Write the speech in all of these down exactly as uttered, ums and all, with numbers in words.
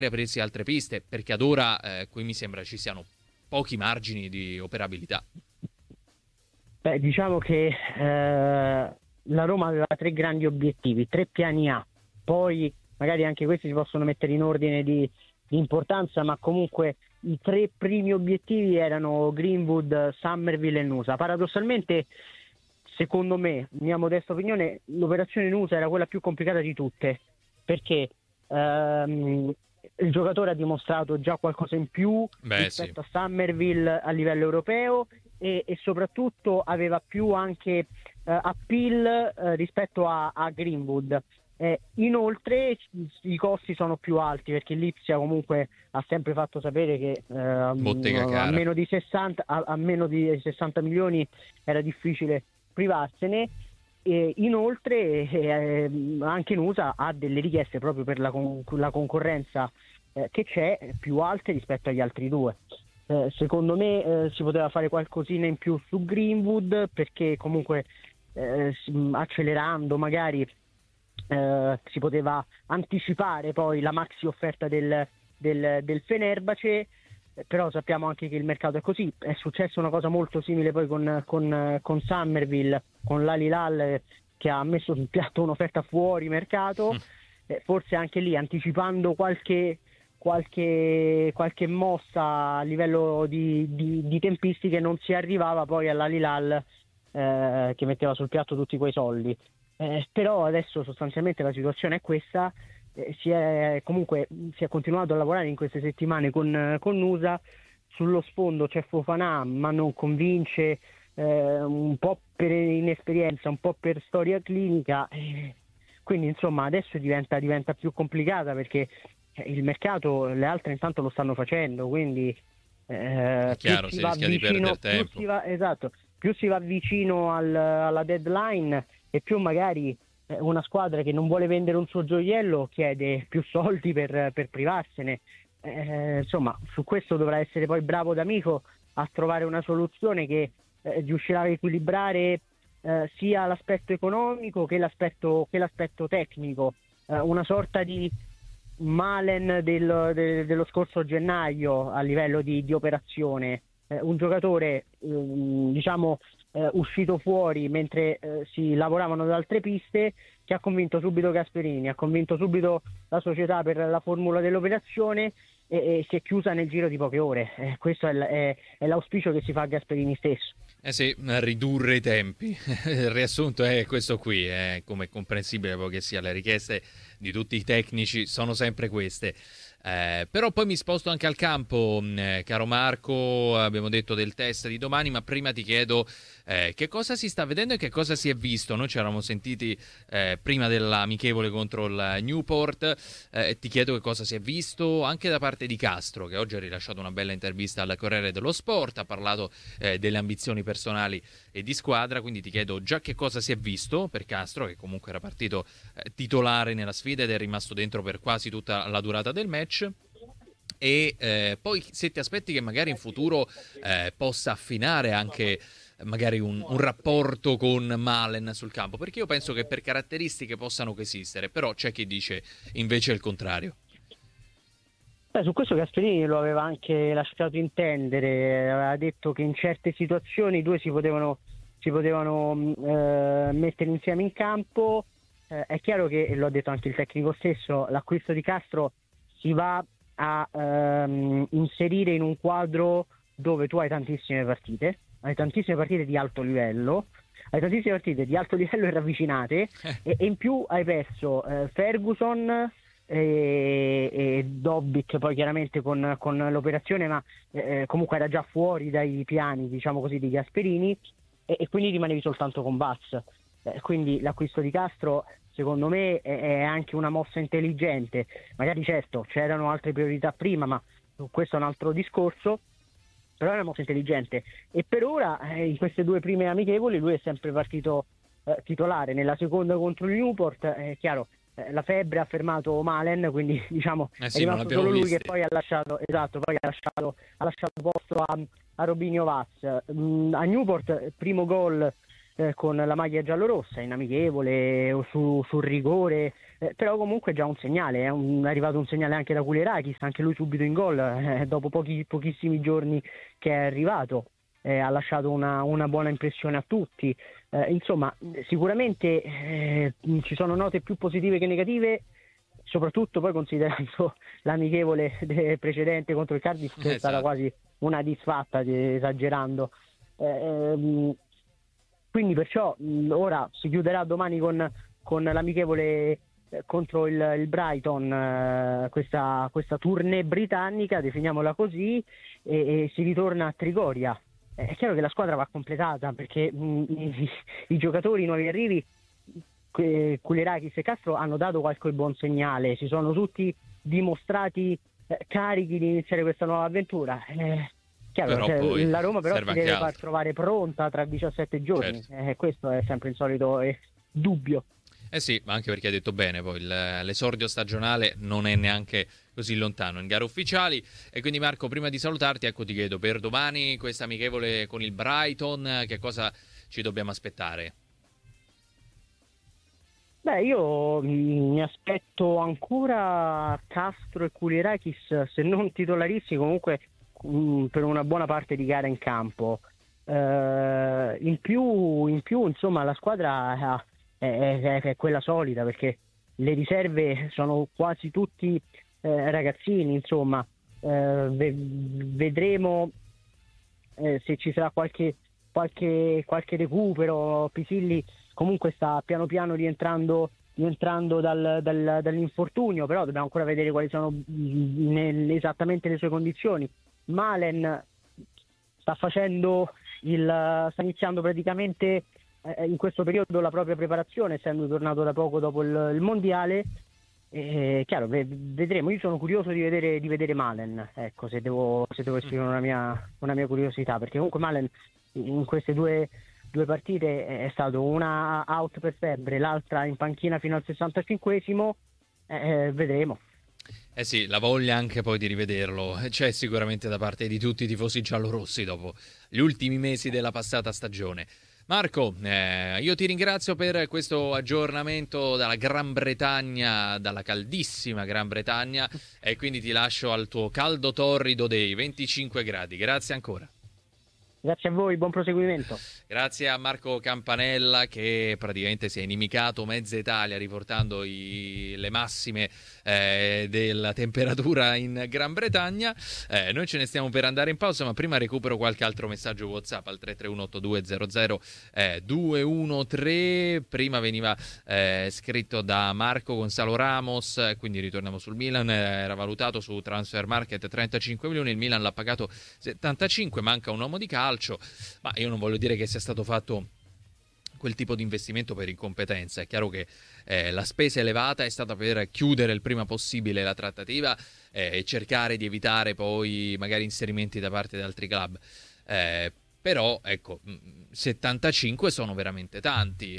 aprirsi altre piste, perché ad ora eh, qui mi sembra ci siano pochi margini di operabilità. Beh, diciamo che eh, la Roma aveva tre grandi obiettivi, tre piani A, poi magari anche questi si possono mettere in ordine di, di importanza, ma comunque i tre primi obiettivi erano Greenwood, Summerville e Nusa. Paradossalmente, secondo me, mia modesta opinione, l'operazione Nusa era quella più complicata di tutte, perché ehm, il giocatore ha dimostrato già qualcosa in più Beh, rispetto sì. a Summerville a livello europeo e, e soprattutto aveva più anche eh, appeal eh, rispetto a, a Greenwood. Eh, inoltre i costi sono più alti perché l'Ipsia comunque ha sempre fatto sapere che eh, a, Bottega a cara. meno di sessanta, a, a meno di sessanta milioni era difficile privarsene. E inoltre eh, anche Nusa ha delle richieste proprio per la, con- la concorrenza eh, che c'è più alte rispetto agli altri due. Eh, secondo me eh, si poteva fare qualcosina in più su Greenwood perché comunque eh, si- accelerando magari eh, si poteva anticipare poi la maxi offerta del, del, del Fenerbahce, eh, però sappiamo anche che il mercato è così. È successa una cosa molto simile poi con, con, con Summerville, con l'Al Hilal eh, che ha messo sul piatto un'offerta fuori mercato, eh, forse anche lì anticipando qualche, qualche, qualche mossa a livello di, di, di tempistiche non si arrivava poi all'Al Hilal eh, che metteva sul piatto tutti quei soldi. Eh, però adesso sostanzialmente la situazione è questa, eh, si è comunque si è continuato a lavorare in queste settimane con, con Nusa, sullo sfondo c'è Fofana ma non convince, eh, un po' per inesperienza, un po' per storia clinica, eh, quindi insomma adesso diventa, diventa più complicata perché eh, il mercato, le altre intanto lo stanno facendo, quindi È eh, più chiaro, si si va rischia di perdere vicino, più tempo. si va, esatto, più si va vicino al- alla deadline e più magari eh, una squadra che non vuole vendere un suo gioiello chiede più soldi per, per privarsene. Eh, insomma, su questo dovrà essere poi bravo D'Amico a trovare una soluzione che eh, riuscirà a equilibrare eh, sia l'aspetto economico che l'aspetto, che l'aspetto tecnico. Eh, una sorta di Malen del- de- dello scorso gennaio a livello di, di operazione. Eh, un giocatore ehm, diciamo eh, uscito fuori mentre eh, si lavoravano da altre piste, che ha convinto subito Gasperini, ha convinto subito la società per la formula dell'operazione e, e si è chiusa nel giro di poche ore. Eh, questo è, l- è- è l'auspicio che si fa a Gasperini stesso. Eh sì, ridurre i tempi. Il riassunto è questo qui, è come è comprensibile poi che sia, le richieste di tutti i tecnici sono sempre queste. Eh, però poi mi sposto anche al campo, eh, caro Marco, abbiamo detto del test di domani, ma prima ti chiedo eh, che cosa si sta vedendo e che cosa si è visto. Noi ci eravamo sentiti eh, prima dell'amichevole contro il Newport, eh, ti chiedo che cosa si è visto anche da parte di Castro, che oggi ha rilasciato una bella intervista al Corriere dello Sport, ha parlato eh, delle ambizioni personali e di squadra, quindi ti chiedo già che cosa si è visto per Castro, che comunque era partito eh, titolare nella sfida ed è rimasto dentro per quasi tutta la durata del match. E eh, poi se ti aspetti che magari in futuro eh, possa affinare anche magari un, un rapporto con Malen sul campo, perché io penso che per caratteristiche possano coesistere, però c'è chi dice invece il contrario. Beh, su questo Gasperini lo aveva anche lasciato intendere, aveva detto che in certe situazioni i due si potevano, si potevano mh, eh, mettere insieme in campo. Eh, è chiaro che, e lo ha detto anche il tecnico stesso, l'acquisto di Castro si va a ehm, inserire in un quadro dove tu hai tantissime partite, hai tantissime partite di alto livello, hai tantissime partite di alto livello e ravvicinate e, e in più hai perso eh, Ferguson e, e Dobbik poi chiaramente con, con l'operazione, ma eh, comunque era già fuori dai piani, diciamo così, di Gasperini e, e quindi rimanevi soltanto con Vaz. Eh, quindi l'acquisto di Castro secondo me è, è anche una mossa intelligente. Magari certo c'erano altre priorità prima, ma questo è un altro discorso, però è una mossa intelligente e per ora eh, in queste due prime amichevoli lui è sempre partito eh, titolare. Nella seconda contro il Newport è chiaro, eh, la febbre ha fermato Malen, quindi diciamo Eh è sì, non rimasto l'abbiamo solo lui che visti. poi ha lasciato, esatto, poi ha lasciato, ha lasciato posto a, a Robinho Vaz. Mm, a Newport primo gol eh, con la maglia giallorossa in amichevole o su, sul rigore, eh, però comunque già un segnale, è, un, è arrivato un segnale anche da Koulirakis, anche lui subito in gol, eh, dopo pochi, pochissimi giorni che è arrivato, eh, ha lasciato una, una buona impressione a tutti, eh, insomma sicuramente eh, ci sono note più positive che negative, soprattutto poi considerando l'amichevole precedente contro il Cardiff, che è stata Esatto. quasi una disfatta, esagerando. Eh, quindi perciò mh, ora si chiuderà domani con, con l'amichevole eh, contro il, il Brighton, eh, questa, questa tournée britannica, definiamola così, e, e si ritorna a Trigoria. Eh, È chiaro che la squadra va completata, perché mh, i, i giocatori, i nuovi arrivi, Koulirakis e Castro, hanno dato qualche buon segnale, si sono tutti dimostrati eh, carichi di iniziare questa nuova avventura. Eh, chiaro, Però cioè, poi la Roma però si serve anche deve far altro. trovare pronta tra diciassette giorni, Certo. eh, questo è sempre il solito eh, dubbio. Eh sì, ma anche perché hai detto bene, poi il- l'esordio stagionale non è neanche così lontano in gare ufficiali. E quindi Marco, prima di salutarti, ecco, ti chiedo, per domani questa amichevole con il Brighton, che cosa ci dobbiamo aspettare? Beh, io mh, mi aspetto ancora Castro e Koulirakis, se non titolarissimi, comunque mh, per una buona parte di gara in campo. Eh, in più, in più, insomma, la squadra è, è- è quella solita, perché le riserve sono quasi tutti eh, ragazzini, insomma. Eh, ve- vedremo eh, se ci sarà qualche, qualche, qualche recupero. Pisilli comunque sta piano piano rientrando, rientrando dal, dal- dall'infortunio, però dobbiamo ancora vedere quali sono mh, nel- esattamente le sue condizioni. Malen sta facendo il, sta iniziando praticamente eh, in questo periodo la propria preparazione, essendo tornato da poco dopo il, il mondiale. E, chiaro, ve- vedremo. Io sono curioso di vedere, di vedere Malen, ecco, se devo, se devo esprimere una mia, una mia curiosità, perché comunque Malen in queste due, due partite è stato una out per febbre, l'altra in panchina fino al sessantacinquesimo. Eh, vedremo. Eh sì, la voglia anche poi di rivederlo c'è sicuramente da parte di tutti i tifosi giallorossi dopo gli ultimi mesi della passata stagione. Marco, eh, io ti ringrazio per questo aggiornamento dalla Gran Bretagna, dalla caldissima Gran Bretagna, e quindi ti lascio al tuo caldo torrido dei venticinque gradi. Grazie ancora. Grazie a voi, buon proseguimento. Grazie a Marco Campanella, che praticamente si è inimicato mezza Italia riportando i- le massime eh, della temperatura in Gran Bretagna. Eh, noi ce ne stiamo per andare in pausa, ma prima recupero qualche altro messaggio WhatsApp al tre tre uno otto due zero zero due uno tre. Prima veniva eh, scritto da Marco Gonzalo Ramos, eh, quindi ritorniamo sul Milan, eh, era valutato su Transfer Market trentacinque milioni, il Milan l'ha pagato settantacinque, manca un uomo di calcio, ma io non voglio dire che sia stato fatto quel tipo di investimento per incompetenza. È chiaro che eh, la spesa elevata è stata per chiudere il prima possibile la trattativa eh, e cercare di evitare poi magari inserimenti da parte di altri club. Eh, però ecco, settantacinque sono veramente tanti,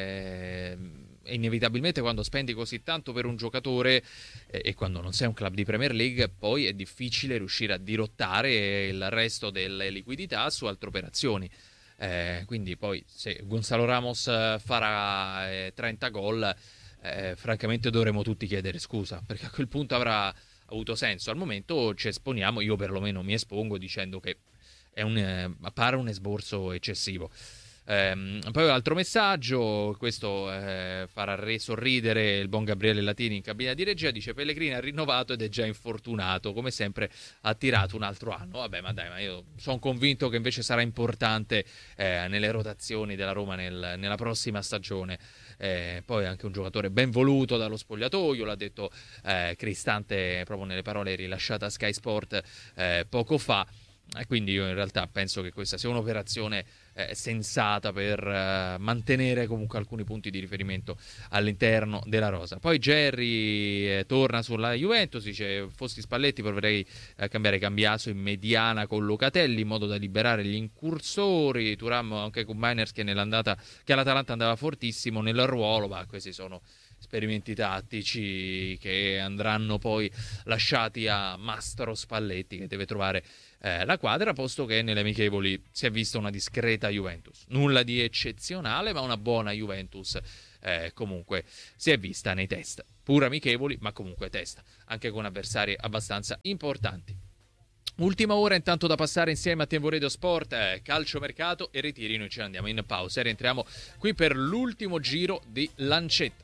eh, e inevitabilmente quando spendi così tanto per un giocatore eh, e quando non sei un club di Premier League, poi è difficile riuscire a dirottare il resto delle liquidità su altre operazioni. Eh, quindi poi se Gonzalo Ramos eh, farà eh, trenta gol, eh, francamente dovremo tutti chiedere scusa, perché a quel punto avrà avuto senso. Al momento ci esponiamo, io perlomeno mi espongo dicendo che è un, eh, appare un esborso eccessivo. Ehm, poi altro messaggio, questo eh, farà re sorridere il buon Gabriele Latini in cabina di regia, dice: Pellegrini ha rinnovato ed è già infortunato, come sempre ha tirato un altro anno. Vabbè, ma dai, ma io sono convinto che invece sarà importante eh, nelle rotazioni della Roma nel, nella prossima stagione. Eh, poi anche un giocatore ben voluto dallo spogliatoio, l'ha detto eh, Cristante proprio nelle parole rilasciate a Sky Sport eh, poco fa. E quindi io in realtà penso che questa sia un'operazione eh, sensata per eh, mantenere comunque alcuni punti di riferimento all'interno della rosa. Poi Jerry eh, torna sulla Juventus, dice: fossi Spalletti proverei a cambiare Cambiaso in mediana con Locatelli in modo da liberare gli incursori. Turam anche con Miners che nell'andata che all'Atalanta andava fortissimo nel ruolo, ma questi sono esperimenti tattici che andranno poi lasciati a Mastro Spalletti, che deve trovare eh, la quadra, posto che nelle amichevoli si è vista una discreta Juventus, nulla di eccezionale, ma una buona Juventus eh, comunque si è vista nei test, pur amichevoli ma comunque test, anche con avversari abbastanza importanti. Ultima ora intanto da passare insieme a Tempo Radio Sport, eh, calciomercato e ritiri. Noi ce ne andiamo in pausa e rientriamo qui per l'ultimo giro di lancetta.